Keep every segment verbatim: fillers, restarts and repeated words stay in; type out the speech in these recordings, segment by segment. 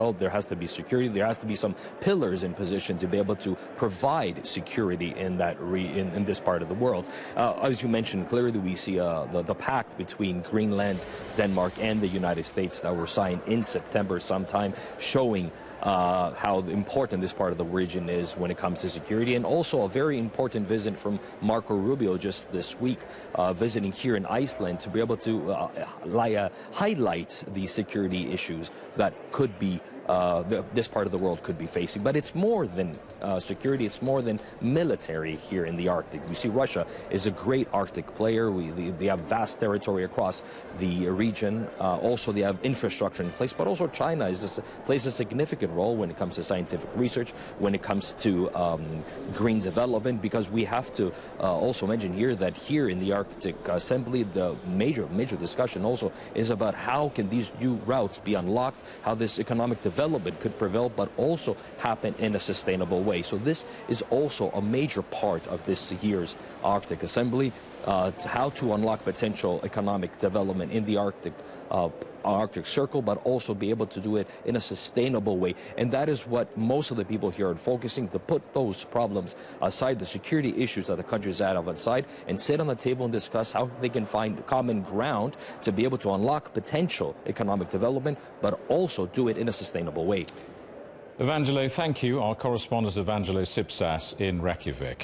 There has to be security. There has to be some pillars in position to be able to provide security in that re, in, in this part of the world. Uh, as you mentioned, clearly we see uh, the, the pact between Greenland, Denmark, and the United States that were signed in September sometime, showing Uh, how important this part of the region is when it comes to security, and also a very important visit from Marco Rubio just this week, uh, visiting here in Iceland to be able to uh, li- uh, highlight the security issues that could be Uh, the, this part of the world could be facing. But it's more than uh, security, it's more than military here in the Arctic. You see, Russia is a great Arctic player. We, they, they have vast territory across the region. Uh, also, they have infrastructure in place, but also China is this, plays a significant role when it comes to scientific research, when it comes to um, green development, because we have to uh, also mention here that here in the Arctic Assembly, the major, major discussion also is about how can these new routes be unlocked, how this economic development development could prevail, but also happen in a sustainable way. So this is also a major part of this year's Arctic Assembly, uh, to how to unlock potential economic development in the Arctic uh, Arctic Circle, but also be able to do it in a sustainable way. And that is what most of the people here are focusing, to put those problems aside, the security issues that the countries have aside, and sit on the table and discuss how they can find common ground to be able to unlock potential economic development, but also do it in a sustainable way. Evangelo, thank you. Our correspondent Evangelo Sipsas in Reykjavik.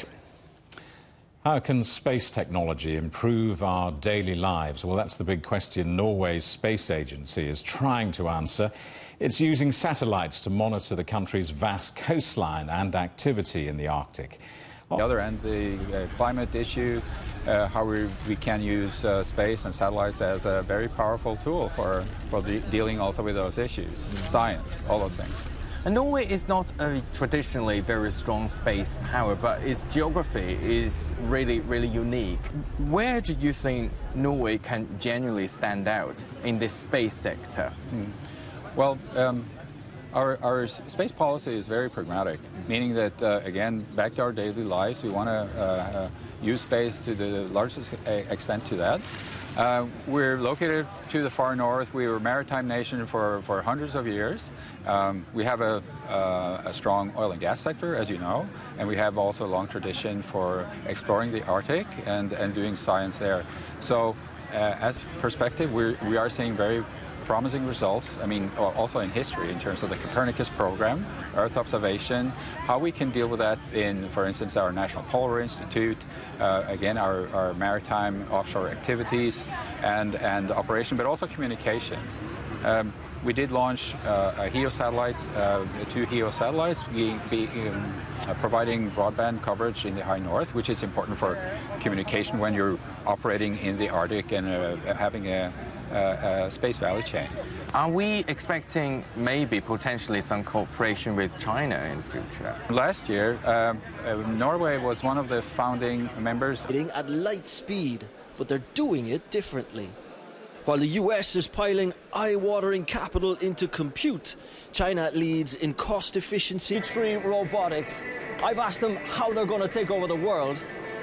How can space technology improve our daily lives? Well, that's the big question Norway's space agency is trying to answer. It's using satellites to monitor the country's vast coastline and activity in the Arctic. On the other end, the uh, climate issue, uh, how we, we can use uh, space and satellites as a very powerful tool for, for the, dealing also with those issues, science, all those things. And Norway is not a traditionally very strong space power, but its geography is really, really unique. Where do you think Norway can genuinely stand out in this space sector? Hmm. Well, um, our, our space policy is very pragmatic, meaning that, uh, again, back to our daily lives, we want to uh, uh, use space to the largest extent to that. Uh, we're located to the far north. We were a maritime nation for, for hundreds of years. Um, we have a, uh, a strong oil and gas sector, as you know, and we have also a long tradition for exploring the Arctic and, and doing science there. So uh, as a perspective, we're, we are seeing very promising results, I mean, also in history, in terms of the Copernicus program, Earth observation, how we can deal with that in, for instance, our National Polar Institute, uh, again, our, our maritime offshore activities and, and operation, but also communication. Um, we did launch uh, a H E O satellite, uh, two H E O satellites, be, be, um, uh, providing broadband coverage in the high north, which is important for communication when you're operating in the Arctic and uh, having a Uh, uh, space value chain. Are we expecting maybe potentially some cooperation with China in the future? Last year, um, uh, Norway was one of the founding members. At light speed, but they're doing it differently. While the U S is piling eye-watering capital into compute, China leads in cost efficiency. Free robotics. I've asked them how they're going to take over the world.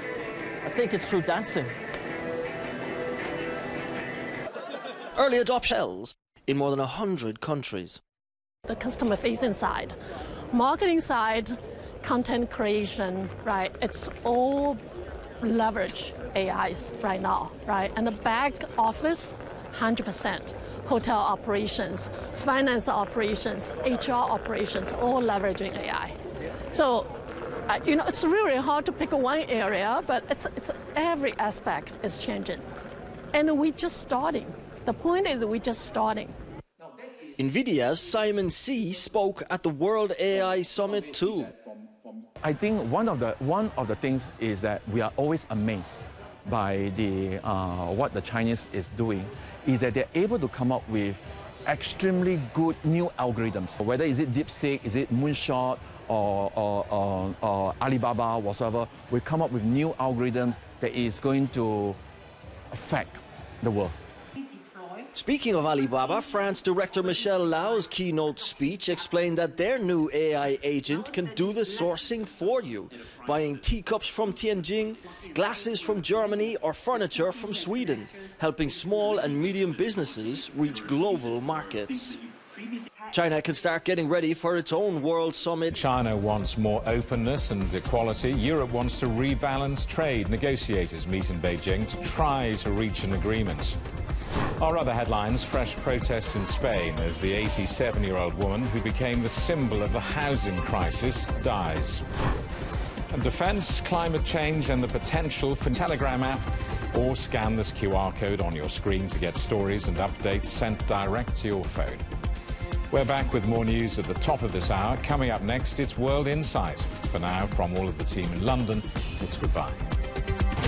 I think it's through dancing. Early adoptions in more than a hundred countries. The customer-facing side, marketing side, content creation, right? It's all leverage A Is right now, right? And the back office, one hundred percent. Hotel operations, finance operations, H R operations, all leveraging A I. So, uh, you know, it's really hard to pick one area, but it's, it's every aspect is changing. And we're just starting. The point is we're just starting. NVIDIA's Simon See spoke at the World A I Summit too. I think one of the one of the things is that we are always amazed by the uh, what the Chinese is doing, is that they're able to come up with extremely good new algorithms. Whether is it DeepSeek, is it Moonshot, or, or, or, or Alibaba, whatsoever, we come up with new algorithms that is going to affect the world. Speaking of Alibaba, France director Michelle Lau's keynote speech explained that their new A I agent can do the sourcing for you, buying teacups from Tianjin, glasses from Germany or furniture from Sweden, helping small and medium businesses reach global markets. China can start getting ready for its own World Summit. China wants more openness and equality. Europe wants to rebalance trade. Negotiators meet in Beijing to try to reach an agreement. Our other headlines, fresh protests in Spain as the eighty-seven-year-old woman who became the symbol of the housing crisis dies. And defence, climate change and the potential for Telegram app, or scan this Q R code on your screen to get stories and updates sent direct to your phone. We're back with more news at the top of this hour. Coming up next, it's World Insight. For now, from all of the team in London, it's goodbye.